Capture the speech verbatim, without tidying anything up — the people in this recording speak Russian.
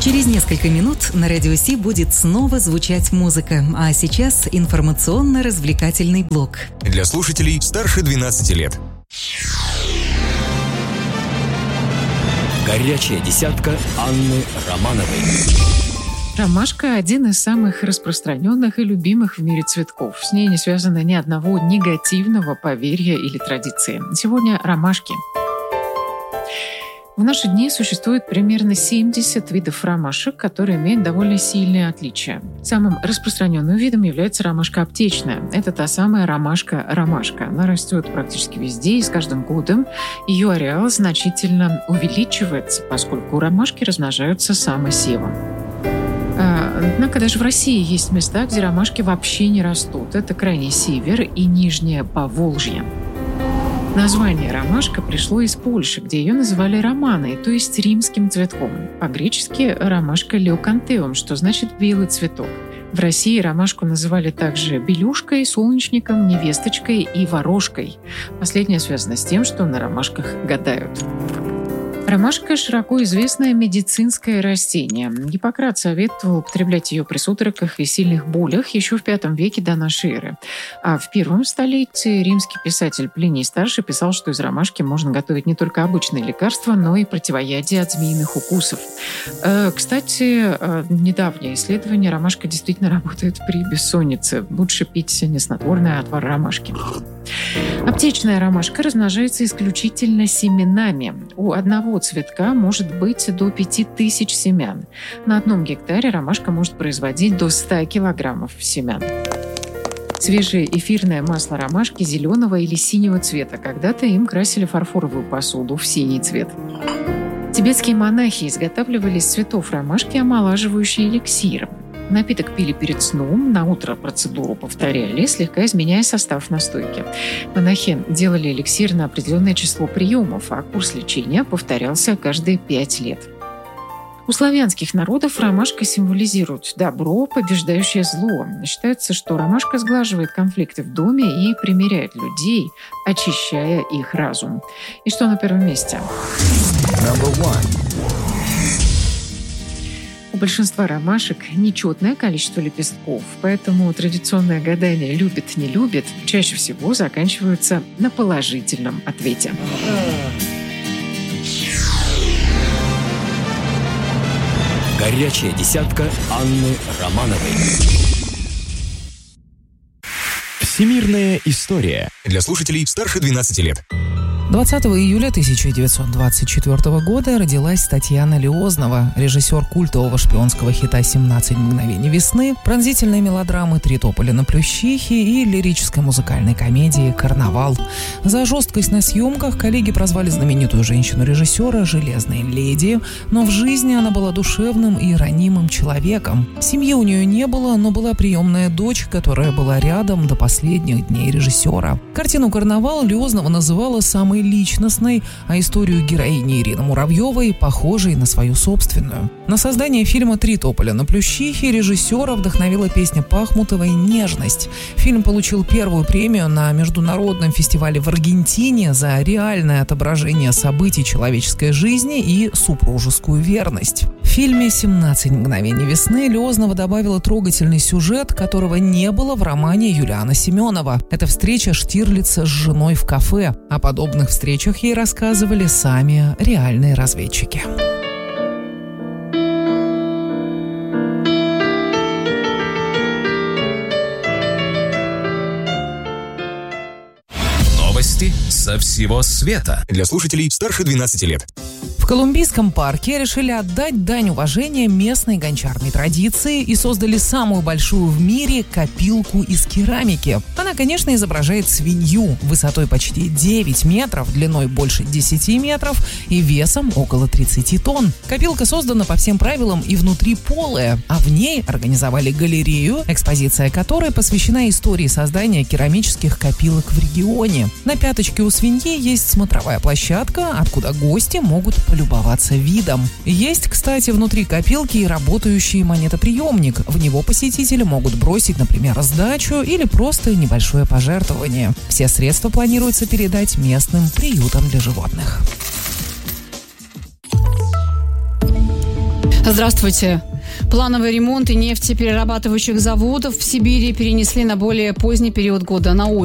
Через несколько минут на Радио Си будет снова звучать музыка, а сейчас информационно-развлекательный блок. Для слушателей старше двенадцати лет. Горячая десятка Анны Романовой. Ромашка – один из самых распространенных и любимых в мире цветков. С ней не связано ни одного негативного поверья или традиции. Сегодня ромашки. В наши дни существует примерно семьдесят видов ромашек, которые имеют довольно сильные отличия. Самым распространенным видом является ромашка аптечная. Это та самая ромашка-ромашка. Она растет практически везде, и с каждым годом ее ареал значительно увеличивается, поскольку ромашки размножаются самосевом. Однако даже в России есть места, где ромашки вообще не растут. Это крайний север и Нижнее Поволжье. Название ромашка пришло из Польши, где ее называли романой, то есть римским цветком. По-гречески ромашка леокантеум, что значит белый цветок. В России ромашку называли также белюшкой, солнечником, невесточкой и ворожкой. Последнее связано с тем, что на ромашках гадают. Ромашка – широко известное медицинское растение. Гиппократ советовал употреблять ее при судорогах и сильных болях еще в пятом веке до нашей эры. А в первом столетии римский писатель Плиний Старший писал, что из ромашки можно готовить не только обычные лекарства, но и противоядие от змеиных укусов. Кстати, недавнее исследование: ромашка действительно работает при бессоннице. Лучше пить не снотворное, а отвар ромашки. Аптечная ромашка размножается исключительно семенами. У одного цветка может быть до пяти тысяч семян. На одном гектаре ромашка может производить до ста килограммов семян. Свежее эфирное масло ромашки зеленого или синего цвета. Когда-то им красили фарфоровую посуду в синий цвет. Тибетские монахи изготавливали из цветов ромашки омолаживающий эликсир. Напиток пили перед сном, на утро процедуру повторяли, слегка изменяя состав настойки. Монахи делали эликсир на определенное число приемов, а курс лечения повторялся каждые пять лет. У славянских народов ромашка символизирует добро, побеждающее зло. Считается, что ромашка сглаживает конфликты в доме и примиряет людей, очищая их разум. И что на первом месте? У большинства ромашек нечетное количество лепестков, поэтому традиционное гадание «любит-не любит» чаще всего заканчиваются на положительном ответе. Горячая десятка Анны Романовой. Всемирная история. Для слушателей старше двенадцати лет. двадцатого июля тысяча девятьсот двадцать четвёртого года родилась Татьяна Лиознова, режиссер культового шпионского хита «семнадцать мгновений весны», пронзительной мелодрамы «Три тополя на Плющихе» и лирической музыкальной комедии «Карнавал». За жесткость на съемках коллеги прозвали знаменитую женщину-режиссера «Железной леди», но в жизни она была душевным и ранимым человеком. Семьи у нее не было, но была приемная дочь, которая была рядом до последних дней режиссера. Картину «Карнавал» Лиознова называла самой личностной, а историю героини Ирины Муравьевой похожей на свою собственную. На создание фильма «Три тополя на Плющихе» режиссера вдохновила песня Пахмутовой «Нежность». Фильм получил первую премию на международном фестивале в Аргентине за реальное отображение событий человеческой жизни и супружескую верность. В фильме «семнадцать мгновений весны» Лиознова добавила трогательный сюжет, которого не было в романе Юлиана Семенова. Это встреча Штирлица с женой в кафе. О подобных встречах ей рассказывали сами реальные разведчики. Новости со всего света. Для слушателей старше двенадцати лет. В Колумбийском парке решили отдать дань уважения местной гончарной традиции и создали самую большую в мире копилку из керамики. Она, конечно, изображает свинью высотой почти девять метров, длиной больше десяти метров и весом около тридцати тонн. Копилка создана по всем правилам и внутри полая, а в ней организовали галерею, экспозиция которой посвящена истории создания керамических копилок в регионе. На пяточке у свиньи есть смотровая площадка, откуда гости могут полюбоваться видом. Есть, кстати, внутри копилки и работающий монетоприемник. В него посетители могут бросить, например, сдачу или просто небольшое пожертвование. Все средства планируется передать местным приютам для животных. Здравствуйте. Плановые ремонты нефтеперерабатывающих заводов в Сибири перенесли на более поздний период года, на осень.